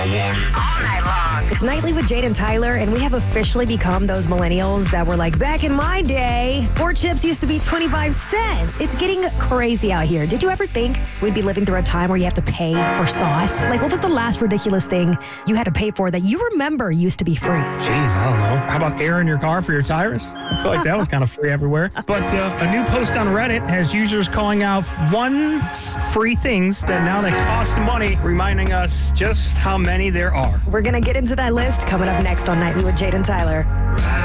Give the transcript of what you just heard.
It's Nightly with Jade and Tyler, and we have officially become those millennials that were like, back in my day, 4 chips used to be 25 cents. It's getting crazy out here. Did you ever think we'd be living through a time where you have to pay for sauce? Like, what was the last ridiculous thing you had to pay for that you remember used to be free? Jeez, I don't know. How about air in your car for your tires? I feel like that was kind of free everywhere. But a new post on Reddit has users calling out once free things that now they cost money, reminding us just how many there are. We're going to get into that list coming up next on Nightly with Jade and Tyler.